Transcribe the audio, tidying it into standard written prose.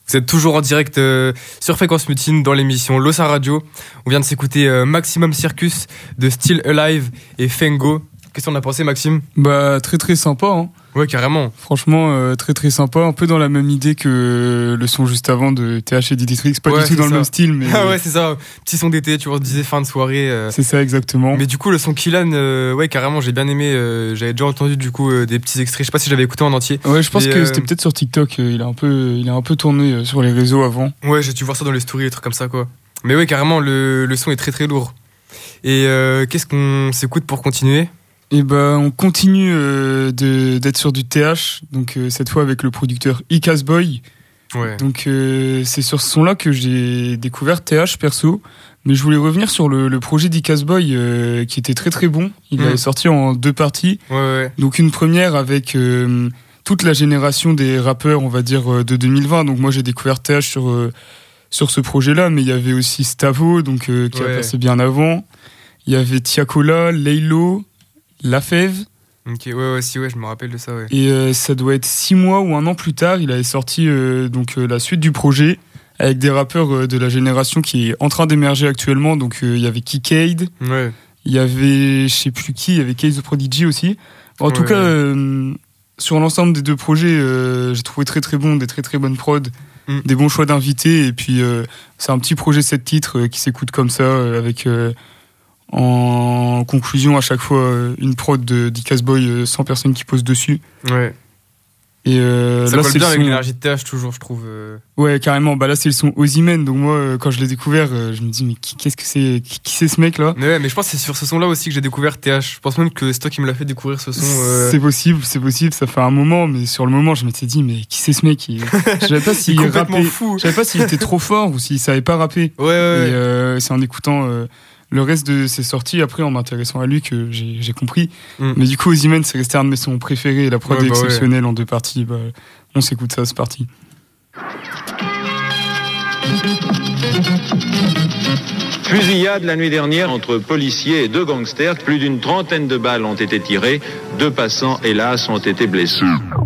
Vous êtes toujours en direct sur Fréquence Mutine dans l'émission Losa Radio. On vient de s'écouter Maximum Circus de Still Alive et Fengo. Qu'est-ce qu'on a pensé, Maxime ? Bah, très très sympa, hein. Ouais, carrément. Franchement, très très sympa. Un peu dans la même idée que le son juste avant de TH et Diditrix. Pas du tout dans le même style, mais. Ah ouais, c'est ça. Petit son d'été, tu vois, on se disait fin de soirée. C'est ça, exactement. Mais du coup, le son Killan, ouais, carrément, j'ai bien aimé. J'avais déjà entendu, du coup, des petits extraits. Je sais pas si j'avais écouté en entier. Ouais, je pense que c'était peut-être sur TikTok. Il a un peu tourné sur les réseaux avant. Ouais, j'ai dû voir ça dans les stories, des trucs comme ça, quoi. Mais ouais, carrément, le son est très très lourd. Et qu'est-ce qu'on s'écoute pour continuer ? Et on continue d'être sur du TH, donc cette fois avec le producteur Icasboy. Ouais. Donc c'est sur ce son-là que j'ai découvert TH perso, mais je voulais revenir sur le projet d'Icasboy qui était très très bon. Il est sorti en 2 parties. Ouais. Donc une première avec toute la génération des rappeurs, on va dire de 2020. Donc moi j'ai découvert TH sur ce projet-là, mais il y avait aussi Stavo, donc qui a passé bien avant. Il y avait Tiakola, Laylo, La Fève. Ok, ouais, je me rappelle de ça, ouais. Et ça doit être 6 mois ou 1 an plus tard, il avait sorti la suite du projet avec des rappeurs de la génération qui est en train d'émerger actuellement. Donc il y avait Kikade, il y avait je sais plus qui, il y avait Case the Prodigy aussi. En tout cas, sur l'ensemble des 2 projets, j'ai trouvé très très bon, des très très bonnes prods, des bons choix d'invités. Et puis c'est un petit projet 7 titres qui s'écoute comme ça avec... en conclusion à chaque fois une prod d'Icasboy 100 personnes qui posent dessus. Ouais. Et ça là colle c'est bien le avec son... l'énergie de TH toujours, je trouve. Ouais, carrément. Bah là c'est le son Ozymen. Donc moi quand je l'ai découvert, je me dis mais qu'est-ce que c'est, qui c'est ce mec là ? Mais je pense que c'est sur ce son là aussi que j'ai découvert TH. Je pense même que c'est toi qui me l'as fait découvrir ce son. C'est possible, ça fait un moment, mais sur le moment je m'étais dit mais qui c'est ce mec ? Je savais pas s'il rappait, je savais pas s'il était trop fort ou s'il savait pas rapper. Ouais. Et c'est en écoutant le reste de ses sorties, après en m'intéressant à lui, que j'ai compris. Mais du coup, Ozymen, c'est resté un de mes sons préférés. La prod est exceptionnelle en 2 parties. On s'écoute ça, c'est parti. Fusillade la nuit dernière entre policiers et 2 gangsters. Plus d'une 30aine de balles ont été tirées. 2 passants, hélas, ont été blessés.